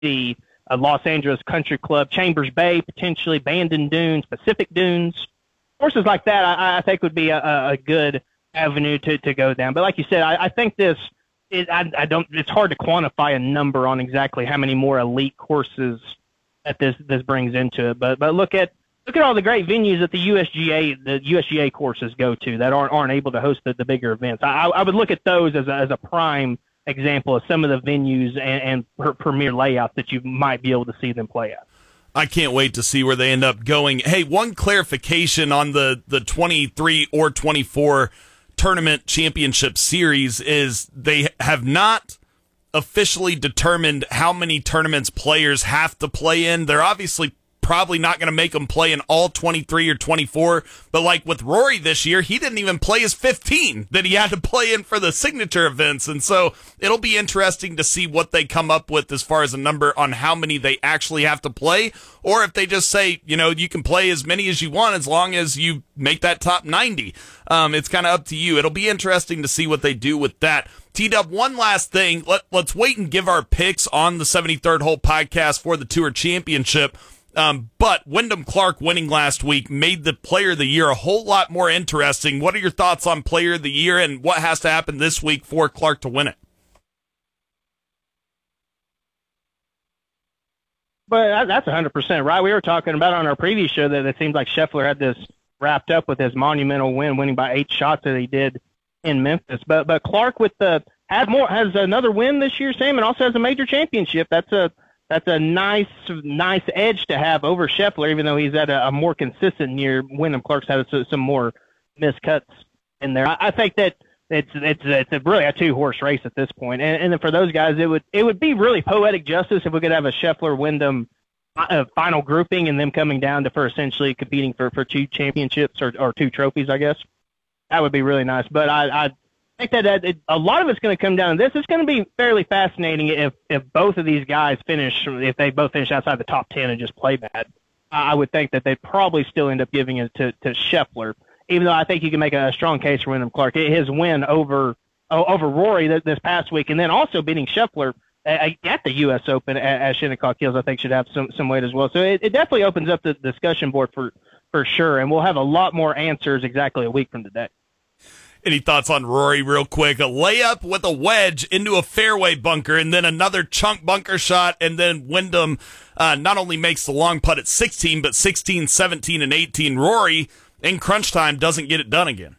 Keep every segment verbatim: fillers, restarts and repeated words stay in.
the uh, Los Angeles Country Club, Chambers Bay, potentially Bandon Dunes, Pacific Dunes. Courses like that, I, I think would be a, a good avenue to, to go down. But like you said, I, I think this, it, I, I don't. It's hard to quantify a number on exactly how many more elite courses that this this brings into it. But but look at look at all the great venues that the U S G A the U S G A courses go to that aren't aren't able to host the, the bigger events. I, I would look at those as a, as a prime example of some of the venues and, and per, premier layouts that you might be able to see them play at. I can't wait to see where they end up going. Hey, one clarification on the, the twenty-three or twenty-four tournament championship series is they have not officially determined how many tournaments players have to play in. They're obviously probably not going to make them play in all twenty-three or twenty-four, but like with Rory this year, he didn't even play his fifteen that he had to play in for the signature events, and so it'll be interesting to see what they come up with as far as a number on how many they actually have to play, or if they just say, you know, you can play as many as you want as long as you make that top ninety. Um, it's kind of up to you. It'll be interesting to see what they do with that. T-Dub, one last thing. Let, let's wait and give our picks on the seventy-third Hole podcast for the Tour Championship. Um, but Wyndham Clark winning last week made the Player of the Year a whole lot more interesting. What are your thoughts on Player of the Year and what has to happen this week for Clark to win it? But that's one hundred percent right. We were talking about on our previous show that it seems like Scheffler had this wrapped up with his monumental win, winning by eight shots that he did in Memphis. But but Clark with the has more has another win this year, Sam, and also has a major championship. That's a That's a nice, nice edge to have over Scheffler, even though he's at a, a more consistent year. Wyndham Clark's had a, some more miscuts in there. I, I think that it's it's it's a really a two horse race at this point, and, and then for those guys, it would it would be really poetic justice if we could have a Scheffler Wyndham uh, final grouping and them coming down to for essentially competing for, for two championships or or two trophies. I guess that would be really nice. But I. I I think that it, a lot of it's going to come down to this. It's going to be fairly fascinating if, if both of these guys finish, if they both finish outside the top ten and just play bad. I would think that they'd probably still end up giving it to, to Scheffler, even though I think you can make a strong case for Wyndham Clark. His win over over Rory this past week, and then also beating Scheffler at the U S Open at Shinnecock Hills, I think should have some, some weight as well. So it, it definitely opens up the discussion board for, for sure, and we'll have a lot more answers exactly a week from today. Any thoughts on Rory real quick? A layup with a wedge into a fairway bunker and then another chunk bunker shot, and then Wyndham uh, not only makes the long putt at sixteen, but sixteen, seventeen, and eighteen. Rory, in crunch time, doesn't get it done again.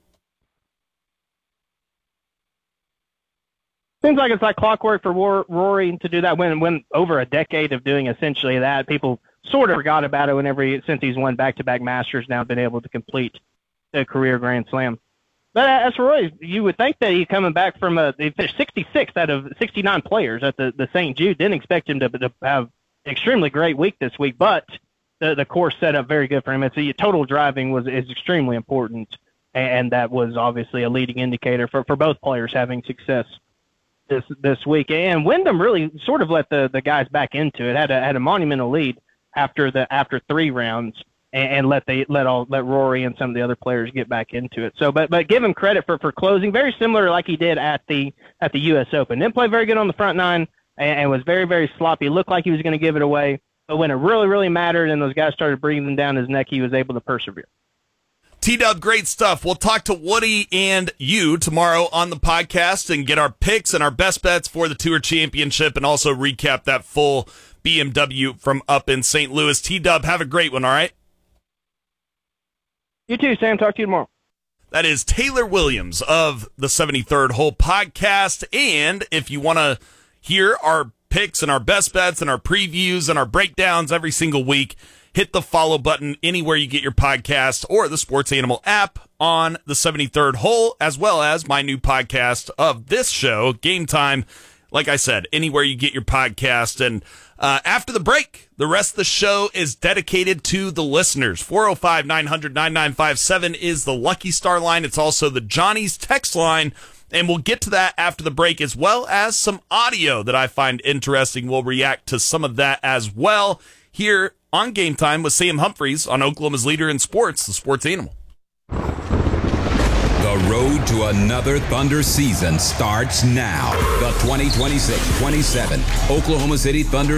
Seems like it's like clockwork for Rory to do that when, when over a decade of doing essentially that. People sort of forgot about it whenever he, since he's won back-to-back Masters now, been able to complete a career Grand Slam. But as for Roy, you would think that he's coming back from a he finished sixty-sixth out of sixty-nine players at the, the Saint Jude. Didn't expect him to, to have an extremely great week this week, but the the course set up very good for him. It's a, total driving was is extremely important, and that was obviously a leading indicator for, for both players having success this this week. And Wyndham really sort of let the, the guys back into it. Had a had a monumental lead after the after three rounds. And let they let all let Rory and some of the other players get back into it. So, but but give him credit for, for closing very similar like he did at the at the U S Open. Didn't play very good on the front nine and, and was very very sloppy. Looked like he was going to give it away, but when it really really mattered and those guys started breathing down his neck, he was able to persevere. T-Dub, great stuff. We'll talk to Woody and you tomorrow on the podcast and get our picks and our best bets for the Tour Championship and also recap that full B M W from up in Saint Louis. T-Dub, have a great one. All right. You too, Sam. Talk to you tomorrow. That is Taylor Williams of the seventy-third Hole podcast. And if you want to hear our picks and our best bets and our previews and our breakdowns every single week, hit the follow button anywhere you get your podcast or the Sports Animal app on the seventy-third Hole, as well as my new podcast of this show, Game Time. Like I said, anywhere you get your podcast. And uh, after the break, the rest of the show is dedicated to the listeners. four oh five, nine hundred, ninety-nine fifty-seven is the Lucky Star line. It's also the Johnny's text line. And we'll get to that after the break, as well as some audio that I find interesting. We'll react to some of that as well here on Game Time with Sam Humphreys on Oklahoma's leader in sports, the Sports Animal. The The road to another Thunder season starts now. The twenty twenty-six twenty-seven Oklahoma City Thunder